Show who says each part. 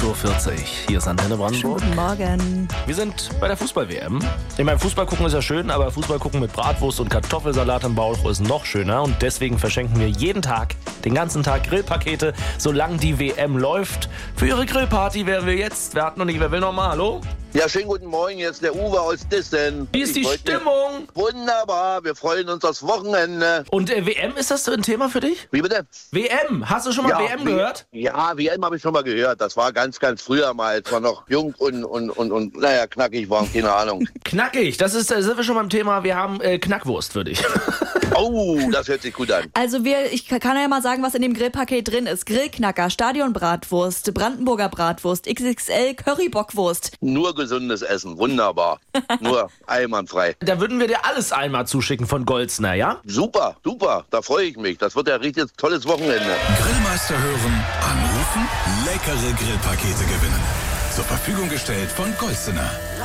Speaker 1: 8.40 Uhr. Hier ist Antenne Brandenburg.
Speaker 2: Guten Morgen.
Speaker 1: Wir sind bei der Fußball-WM. Ich meine, Fußball gucken ist ja schön, aber Fußball gucken mit Bratwurst und Kartoffelsalat im Bauch ist noch schöner. Und deswegen verschenken wir jeden Tag, den ganzen Tag Grillpakete, solange die WM läuft. Für Ihre Grillparty werden wir jetzt. Wir hatten noch nicht, wer will noch mal? Hallo?
Speaker 3: Ja, schönen guten Morgen, jetzt der Uwe aus Dissen.
Speaker 1: Wie ist die Stimmung?
Speaker 3: Wunderbar, wir freuen uns aufs Wochenende.
Speaker 1: Und WM, ist das so ein Thema für dich?
Speaker 3: Wie bitte?
Speaker 1: WM, hast du schon mal WM gehört?
Speaker 3: Ja, WM habe ich schon mal gehört. Das war ganz, ganz früher mal, als wir noch jung und naja, knackig waren, keine Ahnung.
Speaker 1: Knackig, da sind wir schon beim Thema, wir haben Knackwurst für dich.
Speaker 3: Oh, das hört sich gut an.
Speaker 2: Also ich kann ja mal sagen, was in dem Grillpaket drin ist. Grillknacker, Stadionbratwurst, Brandenburger Bratwurst, XXL Currybockwurst.
Speaker 3: Nur gesundes Essen, wunderbar. Nur einwandfrei.
Speaker 1: Da würden wir dir alles einmal zuschicken von Golzner, ja?
Speaker 3: Super, super, da freue ich mich. Das wird ja richtig tolles Wochenende.
Speaker 4: Grillmeister hören, anrufen, leckere Grillpakete gewinnen. Zur Verfügung gestellt von Golzner.